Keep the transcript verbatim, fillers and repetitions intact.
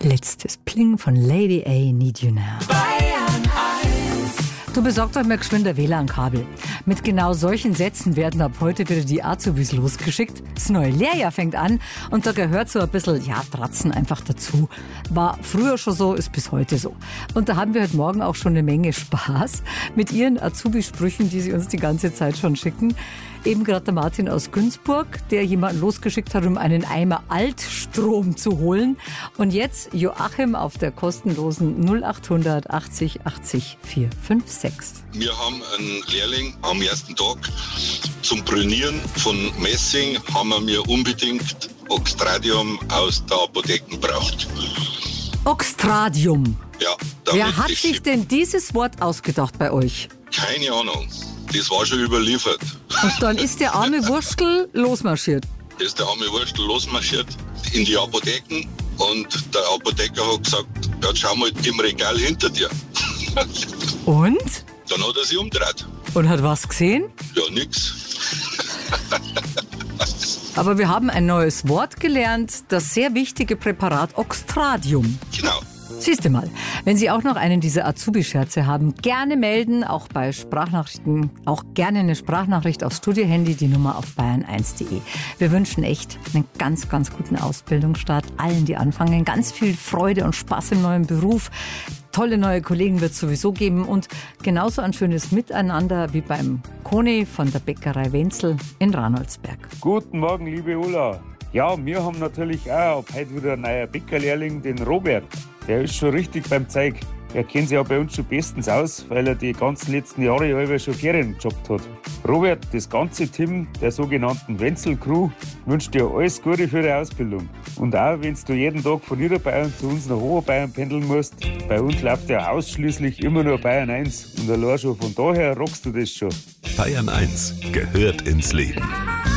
Letztes Pling von Lady A, Need You Now. Du besorgt euch mal geschwind ein W L A N-Kabel. Mit genau solchen Sätzen werden ab heute wieder die Azubis losgeschickt. Das neue Lehrjahr fängt an und da gehört so ein bisschen, ja, Tratzen einfach dazu. War früher schon so, ist bis heute so. Und da haben wir heute Morgen auch schon eine Menge Spaß mit ihren Azubi-Sprüchen, die sie uns die ganze Zeit schon schicken. Eben gerade der Martin aus Günzburg, der jemanden losgeschickt hat, um einen Eimer Altstrom zu holen. Und jetzt Joachim auf der kostenlosen null acht hundert achtzig achtzig vier fünf sechs. Wir haben einen Lehrling am ersten Tag zum Brünieren von Messing, haben wir unbedingt Oxtradium aus der Apotheke gebraucht. Oxtradium? Ja. Wer hat sich denn dieses Wort ausgedacht bei euch? Keine Ahnung. Das war schon überliefert. Und dann ist der arme Wurstel losmarschiert. Ist der arme Wurstel losmarschiert in die Apotheken und der Apotheker hat gesagt, ja, schau mal im Regal hinter dir. Und? Dann hat er sich umgedreht. Und hat was gesehen? Ja, nix. Aber wir haben ein neues Wort gelernt, das sehr wichtige Präparat Oxtradium. Genau. Siehst du mal, wenn Sie auch noch einen dieser Azubi-Scherze haben, gerne melden, auch bei Sprachnachrichten, auch gerne eine Sprachnachricht aufs Studiohandy, die Nummer auf bayern eins punkt de. Wir wünschen echt einen ganz, ganz guten Ausbildungsstart allen, die anfangen, ganz viel Freude und Spaß im neuen Beruf. Tolle neue Kollegen wird es sowieso geben und genauso ein schönes Miteinander wie beim Koni von der Bäckerei Wenzel in Ranoldsberg. Guten Morgen, liebe Ulla. Ja, wir haben natürlich auch ab heute wieder einen neuen Bäckerlehrling, den Robert. Der ist schon richtig beim Zeug. Er kennt sich ja bei uns schon bestens aus, weil er die ganzen letzten Jahre ja schon Ferien gejobbt hat. Robert, das ganze Team der sogenannten Wenzel-Crew wünscht dir alles Gute für die Ausbildung. Und auch wenn du jeden Tag von Niederbayern zu uns nach Oberbayern pendeln musst, bei uns läuft ja ausschließlich immer nur Bayern eins. Und allein schon von daher rockst du das schon. Bayern eins gehört ins Leben.